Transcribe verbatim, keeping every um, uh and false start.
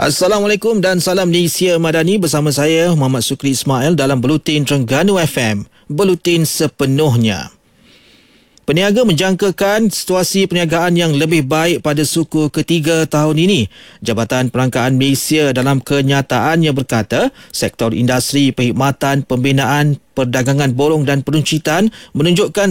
Assalamualaikum dan salam Malaysia Madani, bersama saya Muhammad Sukri Ismail dalam Buletin Terengganu F M, Buletin sepenuhnya. Peniaga menjangkakan situasi perniagaan yang lebih baik pada suku ketiga tahun ini. Jabatan Perangkaan Malaysia dalam kenyataannya berkata, sektor industri, perkhidmatan, pembinaan, perdagangan borong dan peruncitan menunjukkan